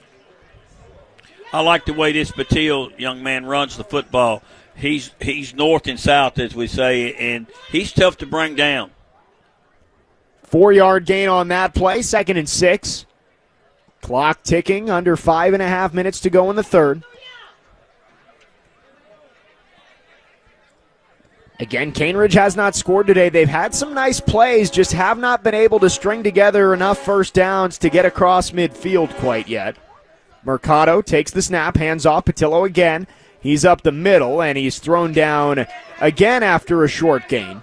I like the way this Patillo young man runs the football. He's north and south, as we say, and he's tough to bring down. 4-yard gain on that play, 2nd and 6. Clock ticking, under 5.5 minutes to go in the third. Again, Cane Ridge has not scored today. They've had some nice plays, just have not been able to string together enough first downs to get across midfield quite yet. Mercado takes the snap, hands off. Patillo again. He's up the middle, and he's thrown down again after a short gain.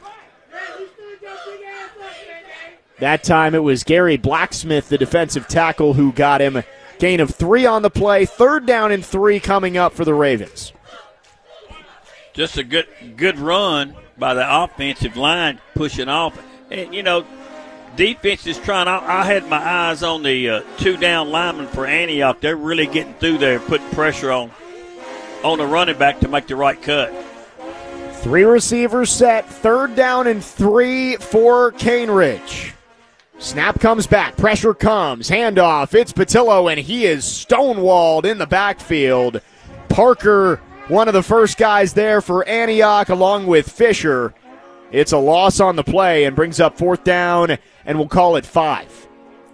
That time it was Gary Blacksmith, the defensive tackle, who got him. Gain of 3 on the play. 3rd down and 3 coming up for the Ravens. Just a good run by the offensive line pushing off. And, you know, defense is trying. I had my eyes on the 2 down linemen for Antioch. They're really getting through there, putting pressure on the running back to make the right cut. 3 receivers set. 3rd down and 3 for Cane Ridge. Snap comes back. Pressure comes. Handoff. It's Patillo, and he is stonewalled in the backfield. Parker, one of the first guys there for Antioch, along with Fisher. It's a loss on the play and brings up 4th down, and we'll call it 5.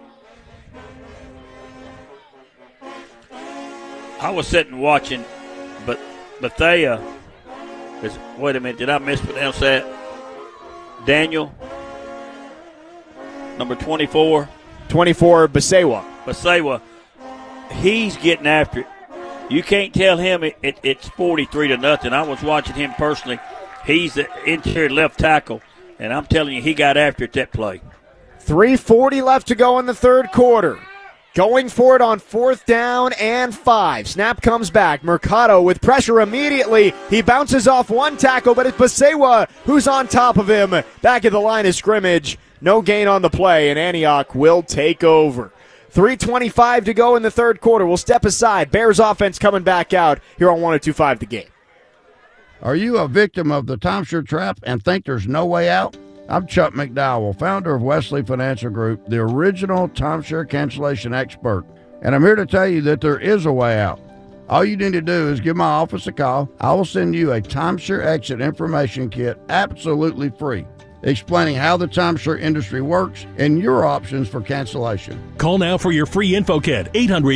I was sitting watching, but Bethea is, wait a minute, did I mispronounce that? Daniel, number 24. 24, Basewa. Basewa, he's getting after it. You can't tell him it's 43-0. I was watching him personally. He's the interior left tackle, and I'm telling you, he got after it that play. 3:40 left to go in the third quarter. Going for it on 4th down and 5. Snap comes back. Mercado with pressure immediately. He bounces off one tackle, but it's Basewa who's on top of him. Back at the line of scrimmage. No gain on the play, and Antioch will take over. 3:25 to go in the third quarter. We'll step aside. Bears offense coming back out here on 102.5 The Game. Are you a victim of the timeshare trap and think there's no way out? I'm Chuck McDowell, founder of Wesley Financial Group, the original timeshare cancellation expert. And I'm here to tell you that there is a way out. All you need to do is give my office a call. I will send you a timeshare exit information kit absolutely free, explaining how the timeshare industry works and your options for cancellation. Call now for your free info kit,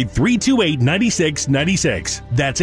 800-328-9696. That's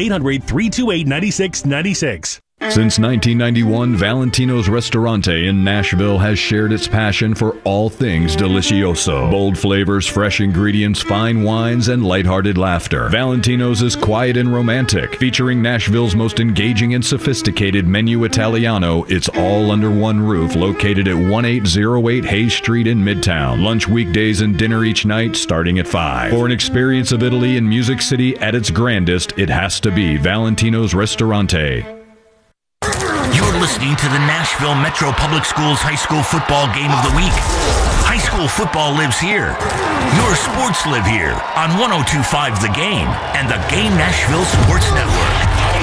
800-328-9696. Since 1991, Valentino's Restaurante in Nashville has shared its passion for all things delicioso. Bold flavors, fresh ingredients, fine wines, and lighthearted laughter. Valentino's is quiet and romantic, featuring Nashville's most engaging and sophisticated menu Italiano. It's all under one roof, located at 1808 Hayes Street in Midtown. Lunch weekdays and dinner each night starting at 5. For an experience of Italy in Music City at its grandest, it has to be Valentino's Ristorante. You're listening to the Nashville Metro Public Schools High School Football Game of the Week. High school football lives here. Your sports live here on 102.5 The Game and the Game Nashville Sports Network.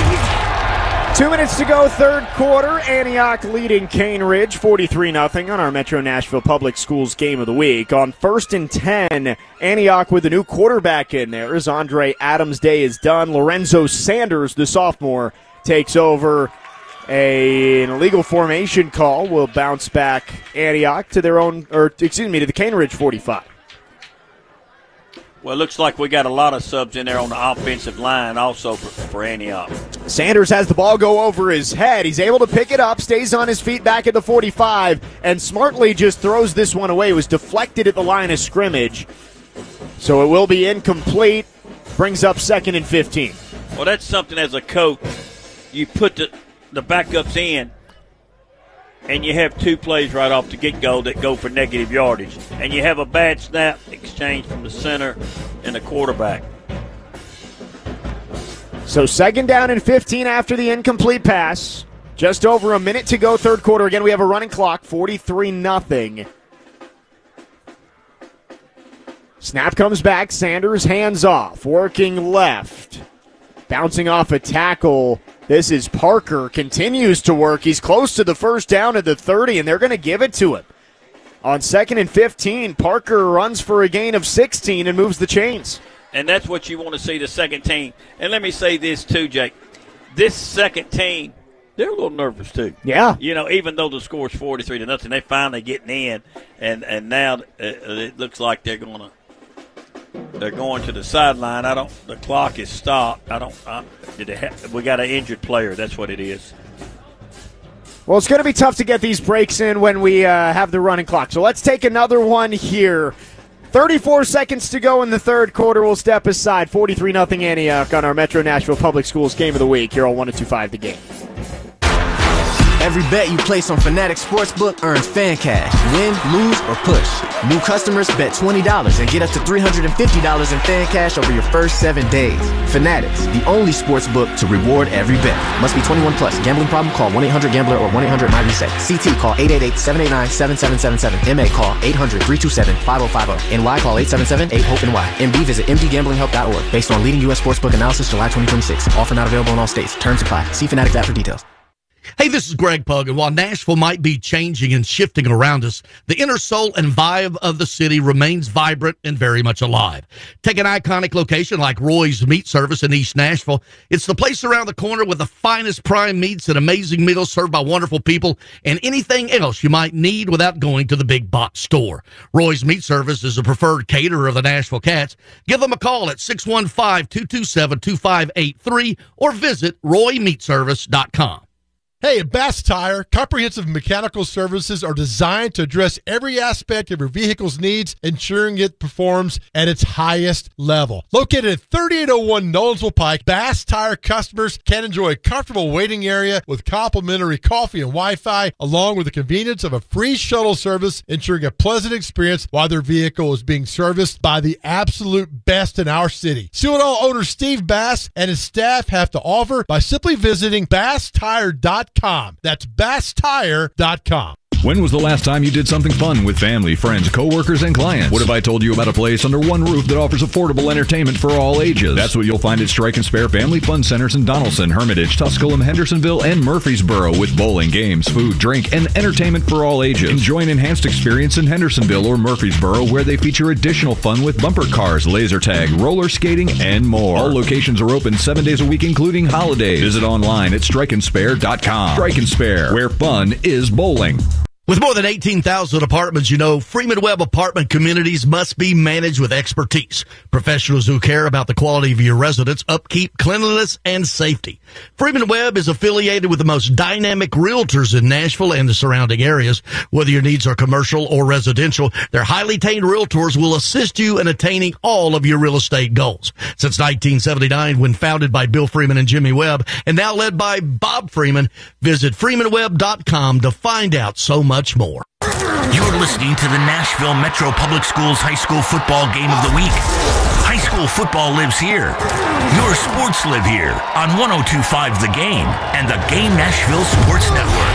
2 minutes to go, third quarter. Antioch leading Cane Ridge 43-0 on our Metro Nashville Public Schools Game of the Week. On 1st and 10, Antioch with a new quarterback in there as Andre Adams' day is done. Lorenzo Sanders, the sophomore, takes over. An illegal formation call will bounce back Antioch to the Cane Ridge 45. Well, it looks like we got a lot of subs in there on the offensive line also for Antioch. Sanders has the ball go over his head. He's able to pick it up, stays on his feet back at the 45, and smartly just throws this one away. It was deflected at the line of scrimmage, so it will be incomplete. Brings up 2nd and 15. Well, that's something as a coach, you put the backups in, and you have 2 plays right off the get-go that go for negative yardage, and you have a bad snap exchange from the center and the quarterback. So 2nd down and 15 after the incomplete pass. Just over a minute to go, third quarter. Again, we have a running clock, 43-0. Snap comes back, Sanders hands off, working left. Bouncing off a tackle. This is Parker, continues to work. He's close to the first down at the 30, and they're going to give it to him. On 2nd and 15, Parker runs for a gain of 16 and moves the chains. And that's what you want to see, the second team. And let me say this too, Jake. This second team, they're a little nervous too. Yeah. You know, even though the score's 43-0, they finally getting in, and now it looks like they're going to the sideline. The clock is stopped. We got an injured player. That's what it is. Well, it's going to be tough to get these breaks in when we have the running clock. So let's take another one here. 34 seconds to go in the third quarter. We'll step aside. 43-0 Antioch on our Metro Nashville Public Schools Game of the Week here on 102.5 The Game. Every bet you place on Fanatics Sportsbook earns fan cash. Win, lose, or push. New customers bet $20 and get up to $350 in fan cash over your first 7 days. Fanatics, the only sportsbook to reward every bet. Must be 21 plus. Gambling problem? Call 1-800-GAMBLER or 1-800-MyReset. CT call 888-789-7777. MA call 800-327-5050. NY call 877-8-HOPE-NY. MD visit mdgamblinghelp.org. Based on leading U.S. sportsbook analysis July 2026. Offer not available in all states. Terms apply. See Fanatics app for details. Hey, this is Greg Pug, and while Nashville might be changing and shifting around us, the inner soul and vibe of the city remains vibrant and very much alive. Take an iconic location like Roy's Meat Service in East Nashville. It's the place around the corner with the finest prime meats and amazing meals served by wonderful people and anything else you might need without going to the big box store. Roy's Meat Service is a preferred caterer of the Nashville Cats. Give them a call at 615-227-2583 or visit RoyMeatService.com. Hey, at Bass Tire, comprehensive mechanical services are designed to address every aspect of your vehicle's needs, ensuring it performs at its highest level. Located at 3801 Nolensville Pike, Bass Tire customers can enjoy a comfortable waiting area with complimentary coffee and Wi-Fi, along with the convenience of a free shuttle service, ensuring a pleasant experience while their vehicle is being serviced by the absolute best in our city. See what all owner Steve Bass and his staff have to offer by simply visiting BassTire.com. That's BassTire.com. When was the last time you did something fun with family, friends, coworkers, and clients? What if I told you about a place under one roof that offers affordable entertainment for all ages? That's what you'll find at Strike and Spare Family Fun Centers in Donaldson, Hermitage, Tusculum, Hendersonville, and Murfreesboro, with bowling, games, food, drink, and entertainment for all ages. Enjoy an enhanced experience in Hendersonville or Murfreesboro, where they feature additional fun with bumper cars, laser tag, roller skating, and more. All locations are open 7 days a week, including holidays. Visit online at strikeandspare.com. Strike and Spare, where fun is bowling. With more than 18,000 apartments, you know Freeman Webb apartment communities must be managed with expertise. Professionals who care about the quality of your residence, upkeep, cleanliness, and safety. Freeman Webb is affiliated with the most dynamic realtors in Nashville and the surrounding areas. Whether your needs are commercial or residential, their highly trained realtors will assist you in attaining all of your real estate goals. Since 1979, when founded by Bill Freeman and Jimmy Webb, and now led by Bob Freeman, visit freemanwebb.com to find out so much more. You're listening to the Nashville Metro Public Schools High School Football Game of the Week. High school football lives here. Your sports live here on 102.5 The Game and the Game Nashville Sports Network.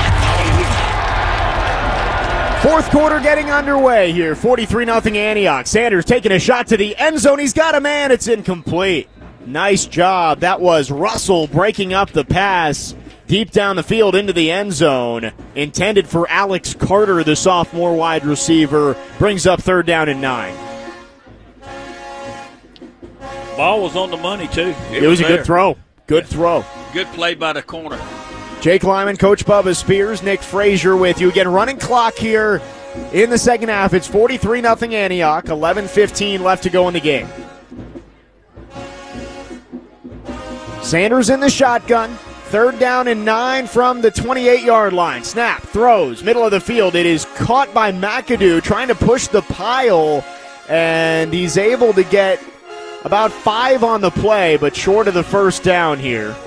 Fourth quarter getting underway here. 43-0 Antioch. Sanders taking a shot to the end zone. He's got a man. It's incomplete. Nice job. That was Russell breaking up the pass deep down the field into the end zone. Intended for Alex Carter, the sophomore wide receiver. Brings up 3rd down and 9. Ball was on the money, too. It was a good throw. Good throw. Good play by the corner. Jake Lyman, Coach Bubba Spears, Nick Frazier with you. Again, running clock here in the second half. It's 43-0 Antioch. 11:15 left to go in the game. Sanders in the shotgun. 3rd down and 9 from the 28-yard line. Snap, throws, middle of the field. It is caught by McAdoo trying to push the pile, and he's able to get about 5 on the play, but short of the 1st down here.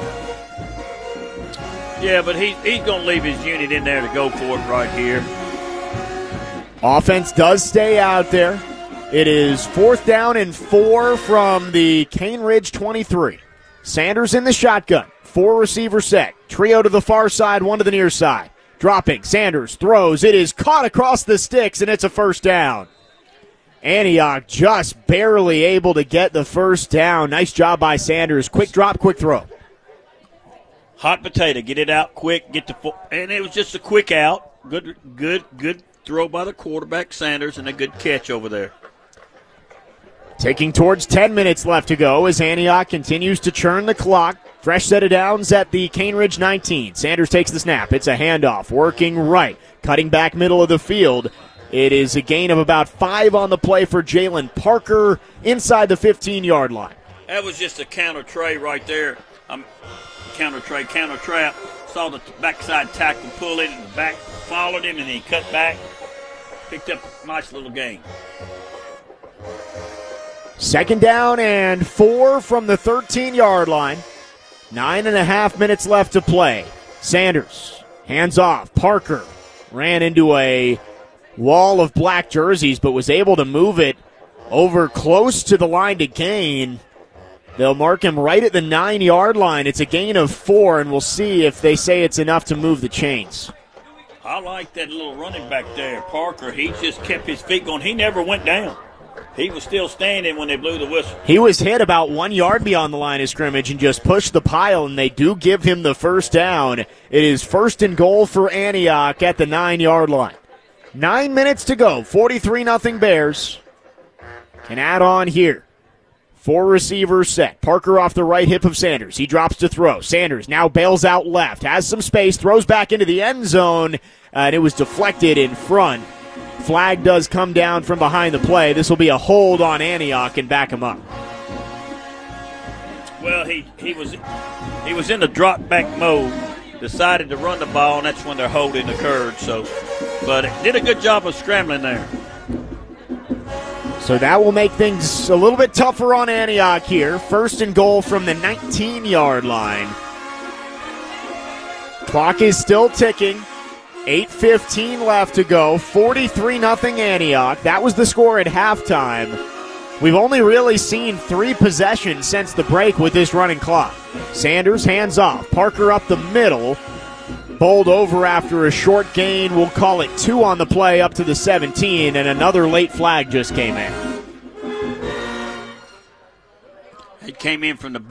Yeah, but he's going to leave his unit in there to go for it right here. Offense does stay out there. It is 4th down and 4 from the Cane Ridge 23. Sanders in the shotgun. 4 receiver set. Trio to the far side, 1 to the near side. Dropping. Sanders throws. It is caught across the sticks, and it's a 1st down. Antioch just barely able to get the 1st down. Nice job by Sanders. Quick drop, quick throw. Hot potato. Get it out quick. And it was just a quick out. Good throw by the quarterback, Sanders, and a good catch over there. Taking towards 10 minutes left to go as Antioch continues to churn the clock. Fresh set of downs at the Cane Ridge 19. Sanders takes the snap. It's a handoff. Working right. Cutting back middle of the field. It is a gain of about 5 on the play for Jalen Parker inside the 15-yard line. That was just a counter tray right there. Counter trap. Saw the backside tackle pull it, and the back followed him, and he cut back. Picked up a nice little gain. 2nd down and 4 from the 13-yard line. 9.5 minutes left to play. Sanders, hands off. Parker ran into a wall of black jerseys, but was able to move it over close to the line to gain. They'll mark him right at the 9-yard line. It's a gain of 4, and we'll see if they say it's enough to move the chains. I like that little running back there, Parker. He just kept his feet going. He never went down. He was still standing when they blew the whistle. He was hit about 1 yard beyond the line of scrimmage and just pushed the pile, and they do give him the 1st down. It is 1st and goal for Antioch at the 9-yard line. 9 minutes to go. 43-0 Bears. Can add on here. 4 receivers set. Parker off the right hip of Sanders. He drops to throw. Sanders now bails out left. Has some space. Throws back into the end zone. And it was deflected in front. Flag does come down from behind the play. This will be a hold on Antioch and back him up. Well, he was in the drop back mode, decided to run the ball, and that's when their holding occurred. So, but it did a good job of scrambling there. So that will make things a little bit tougher on Antioch here. First and goal from the 19-yard line. Clock is still ticking. 8:15 left to go. 43-0 Antioch. That was the score at halftime. We've only really seen 3 possessions since the break with this running clock. Sanders hands off. Parker up the middle. Bowled over after a short gain. We'll call it 2 on the play up to the 17, and another late flag just came in. It came in from the